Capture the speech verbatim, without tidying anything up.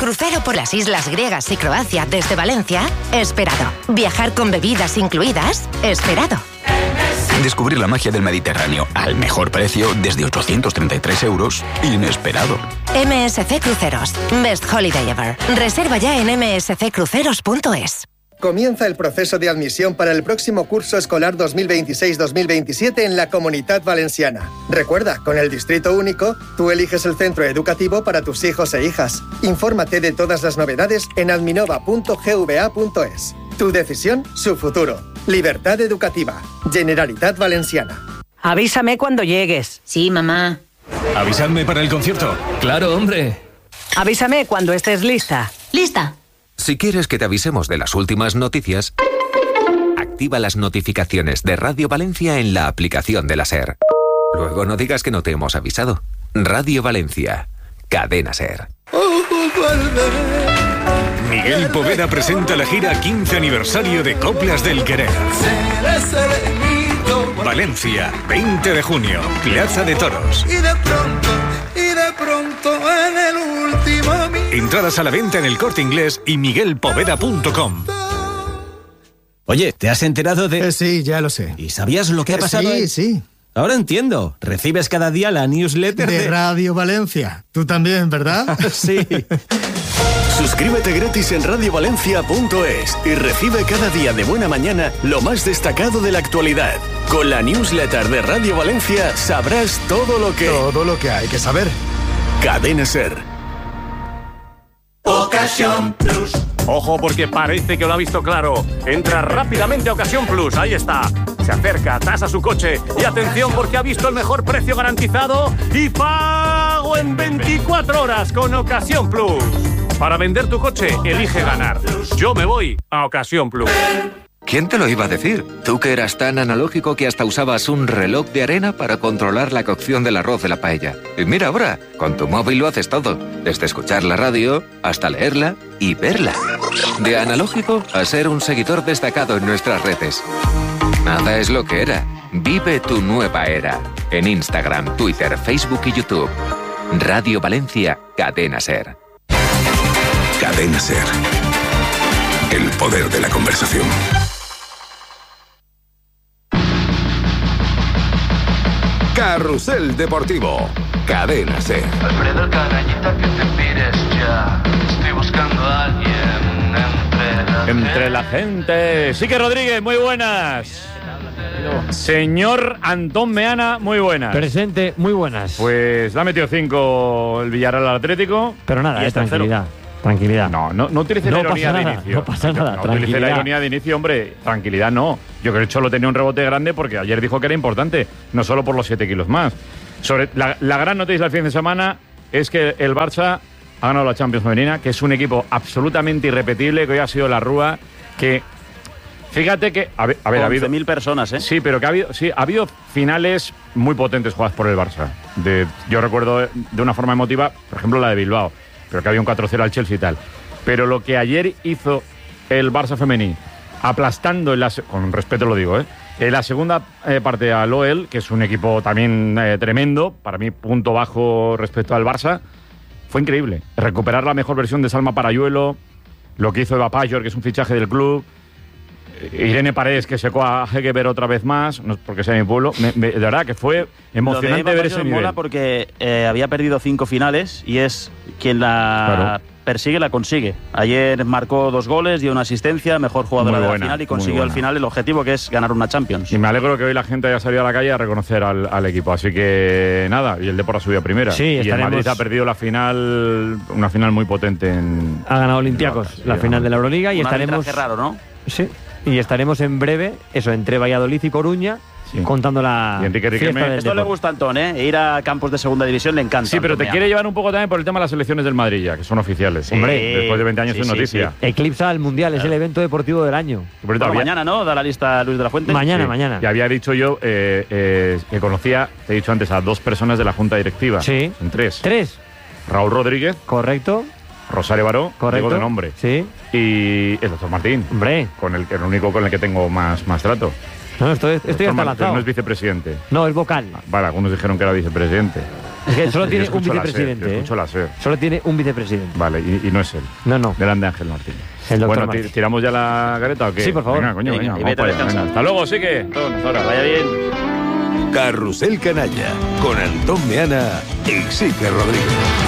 Crucero por las islas griegas y Croacia desde Valencia, esperado. Viajar con bebidas incluidas, esperado. Descubrir la magia del Mediterráneo al mejor precio desde ochocientos treinta y tres euros, inesperado. M S C Cruceros, Best Holiday Ever. Reserva ya en m s c cruceros punto es. Comienza el proceso de admisión para el próximo curso escolar dos mil veintiséis dos mil veintisiete en la Comunitat Valenciana. Recuerda, con el Distrito Único, tú eliges el centro educativo para tus hijos e hijas. Infórmate de todas las novedades en adminova punto g v a punto es. Tu decisión, su futuro. Libertad educativa. Generalitat Valenciana. Avísame cuando llegues. Sí, mamá. Avísame para el concierto. Claro, hombre. Avísame cuando estés lista. Lista. Si quieres que te avisemos de las últimas noticias, activa las notificaciones de Radio Valencia en la aplicación de la SER. Luego no digas que no te hemos avisado. Radio Valencia. Cadena SER. Miguel Poveda presenta la gira quince aniversario de Coplas del Querer. Valencia, veinte de junio, Plaza de Toros. Y de pronto, y de pronto en el último minuto. Entradas a la venta en El Corte Inglés y miguel poveda punto com. Oye, ¿te has enterado de...? Eh, sí, ya lo sé. ¿Y sabías lo que ha pasado? Sí, en... sí. Ahora entiendo. Recibes cada día la newsletter de... de... Radio Valencia. Tú también, ¿verdad? Sí. Suscríbete gratis en radio valencia punto es y recibe cada día de buena mañana lo más destacado de la actualidad. Con la newsletter de Radio Valencia sabrás todo lo que... Todo lo que hay que saber. Cadena SER. Ocasión Plus. Ojo, porque parece que lo ha visto claro. Entra rápidamente a Ocasión Plus. Ahí está. Se acerca, tasa su coche. Y atención, porque ha visto el mejor precio garantizado y pago en veinticuatro horas con Ocasión Plus. Para vender tu coche, elige ganar. Yo me voy a Ocasión Plus. ¿Quién te lo iba a decir? Tú que eras tan analógico que hasta usabas un reloj de arena para controlar la cocción del arroz de la paella. Y mira ahora, con tu móvil lo haces todo. Desde escuchar la radio hasta leerla y verla. De analógico a ser un seguidor destacado en nuestras redes. Nada es lo que era. Vive tu nueva era. En Instagram, Twitter, Facebook y YouTube. Radio Valencia, Cadena SER. Cadena SER. El poder de la conversación. Carrusel Deportivo. Cadena SER. Alfredo Carañita, que te pires ya. Estoy buscando a alguien entre la Entre la gente. Sique Rodríguez, muy buenas. Señor Antón Meana, muy buenas. Presente, muy buenas. Pues le ha metido cinco el Villarreal al Atlético. Pero nada, y es tranquilidad. Tranquilidad. No, no, no utilice la no ironía pasa de nada, inicio. No pasa nada, No tranquilidad. utilice la ironía de inicio, hombre. Tranquilidad no. Yo creo que Cholo tenía un rebote grande porque ayer dijo que era importante, no solo por los siete kilos más. Sobre la, la gran noticia del fin de semana es que el Barça ha ganado la Champions femenina, que es un equipo absolutamente irrepetible, que hoy ha sido la Rúa, que... Fíjate que... A ver, a ver ha habido... once mil personas, ¿eh? Sí, pero que ha habido, sí, ha habido finales muy potentes jugadas por el Barça. De, yo recuerdo de una forma emotiva, por ejemplo, la de Bilbao, pero que había un cuatro cero al Chelsea y tal. Pero lo que ayer hizo el Barça femení, aplastando, en la, con respeto lo digo, ¿eh? en la segunda eh, parte al O E L, que es un equipo también eh, tremendo, para mí punto bajo respecto al Barça, fue increíble. Recuperar la mejor versión de Salma Parayuelo, lo que hizo Eva Pajor, que es un fichaje del club, Irene Paredes, que secó a Hegeber otra vez más, no porque sea mi pueblo, me, me, de verdad que fue emocionante Lo de Eva ver ese Pajor nivel. mola porque eh, había perdido cinco finales y es quien la... Claro. Persigue, la consigue. Ayer marcó dos goles, dio una asistencia, mejor jugadora de la final y consiguió al final el objetivo, que es ganar una Champions. Y me alegro que hoy la gente haya salido a la calle a reconocer al, al equipo. Así que nada, y el Depor ha subido a primera. Sí, y estaremos... el Madrid ha perdido la final, una final muy potente en... Ha ganado Olympiacos sí, la final de la Euroliga y un estaremos... raro, ¿no? Sí, y estaremos en breve, eso, entre Valladolid y Coruña, sí. contando la y Enrique fiesta del Esto Depor. le gusta a Antón, ¿eh? Ir a campos de segunda división le encanta. Sí, pero Antón te quiere llevar un poco también por el tema de las elecciones del Madrid ya, que son oficiales. Sí, Hombre, después de veinte años sí, es noticia. Sí, sí. Eclipsa al Mundial, claro. Es el evento deportivo del año. Bueno, había... mañana, ¿no? Da la lista Luis de la Fuente. Mañana, sí. mañana. Y había dicho yo eh, eh, que conocía, te he dicho antes, a dos personas de la Junta Directiva. Sí. En tres. Tres. Raúl Rodríguez. Correcto. Rosario Baró, correcto, digo de nombre. Sí. Y el doctor Martín. Hombre. Con el, el único con el que tengo más, más trato. No, estoy, estoy hasta lanzado. No es vicepresidente. No, es vocal. Vale, algunos dijeron que era vicepresidente. Es que solo tiene Yo un escucho la vicepresidente. SER, yo ¿eh? escucho la SER. Solo tiene un vicepresidente. Vale, y, y no es él. No, no. Delante de Ángel Martín. El doctor Bueno, Martín. ¿tiramos ya la careta o qué? Sí, por favor. Venga, coño, Venga, venga, y vamos vete a para allá, descansar. venga. Hasta luego, sí que. Todos, ahora. Vaya bien. Carrusel Canalla con Antón Meana y Sique Rodríguez.